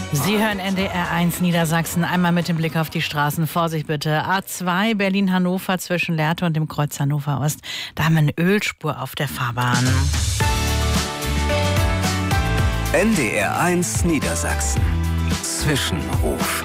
Sie hören NDR1 Niedersachsen. Einmal mit dem Blick auf die Straßen. Vorsicht bitte. A2 Berlin-Hannover zwischen Lehrte und dem Kreuz Hannover Ost. Da haben wir eine Ölspur auf der Fahrbahn. NDR1 Niedersachsen. Zwischenruf.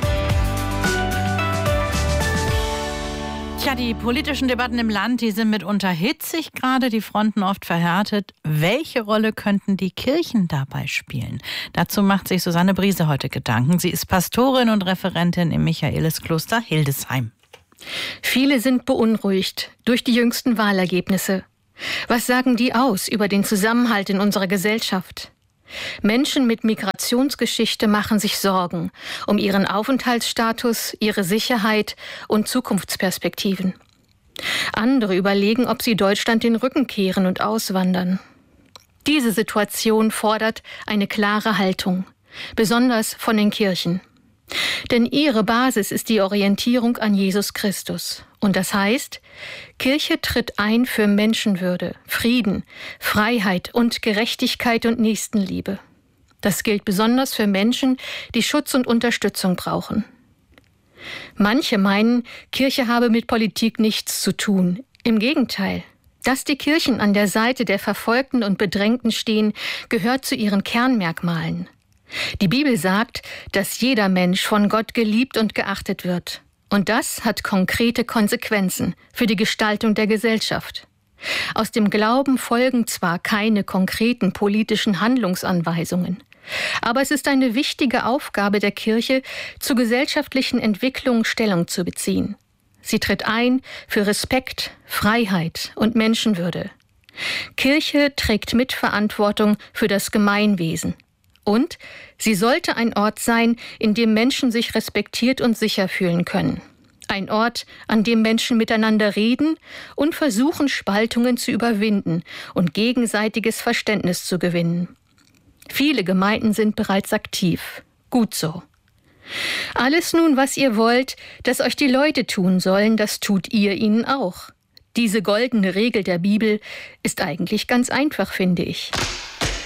Tja, die politischen Debatten im Land, die sind mitunter hitzig gerade, die Fronten oft verhärtet. Welche Rolle könnten die Kirchen dabei spielen? Dazu macht sich Susanne Briese heute Gedanken. Sie ist Pastorin und Referentin im Michaeliskloster Hildesheim. Viele sind beunruhigt durch die jüngsten Wahlergebnisse. Was sagen die aus über den Zusammenhalt in unserer Gesellschaft? Menschen mit Migrationsgeschichte machen sich Sorgen um ihren Aufenthaltsstatus, ihre Sicherheit und Zukunftsperspektiven. Andere überlegen, ob sie Deutschland den Rücken kehren und auswandern. Diese Situation fordert eine klare Haltung, besonders von den Kirchen. Denn ihre Basis ist die Orientierung an Jesus Christus. Und das heißt, Kirche tritt ein für Menschenwürde, Frieden, Freiheit und Gerechtigkeit und Nächstenliebe. Das gilt besonders für Menschen, die Schutz und Unterstützung brauchen. Manche meinen, Kirche habe mit Politik nichts zu tun. Im Gegenteil. Dass die Kirchen an der Seite der Verfolgten und Bedrängten stehen, gehört zu ihren Kernmerkmalen. Die Bibel sagt, dass jeder Mensch von Gott geliebt und geachtet wird. Und das hat konkrete Konsequenzen für die Gestaltung der Gesellschaft. Aus dem Glauben folgen zwar keine konkreten politischen Handlungsanweisungen, aber es ist eine wichtige Aufgabe der Kirche, zu gesellschaftlichen Entwicklungen Stellung zu beziehen. Sie tritt ein für Respekt, Freiheit und Menschenwürde. Kirche trägt Mitverantwortung für das Gemeinwesen. Und sie sollte ein Ort sein, in dem Menschen sich respektiert und sicher fühlen können. Ein Ort, an dem Menschen miteinander reden und versuchen, Spaltungen zu überwinden und gegenseitiges Verständnis zu gewinnen. Viele Gemeinden sind bereits aktiv. Gut so. Alles nun, was ihr wollt, dass euch die Leute tun sollen, das tut ihr ihnen auch. Diese goldene Regel der Bibel ist eigentlich ganz einfach, finde ich.